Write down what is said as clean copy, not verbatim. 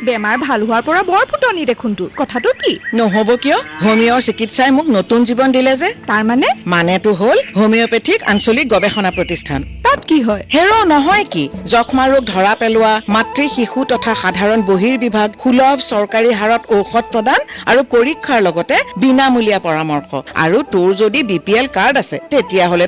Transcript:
বেমাৰ ভাল হোৱাৰ পৰা বৰ ফুটনি দেখোন তোৰ কথাটো কি নহব কিয় হোমিঅৰ চিকিৎসাই মোক নতুন জীৱন দিলে যে তাৰ মানেটো হ'ল হোমিঅপ্যাথিক আঞ্চলিক গৱেষণা প্ৰতিষ্ঠান তাত কি হয় হেৰো নহয় কি যক্ষ্মা ৰোগ ধৰা পেলোৱা মাতৃ শিশু তথা সাধাৰণ বহিৰ্বিভাগ সুলভ চৰকাৰী হাৰত ঔষধ প্ৰদান আৰু পৰীক্ষাৰ লগতে বিনামূলীয়া পৰামৰ্শ আৰু তোৰ যদি বিপিএল কাৰ্ড আছে তেতিয়াহ'লে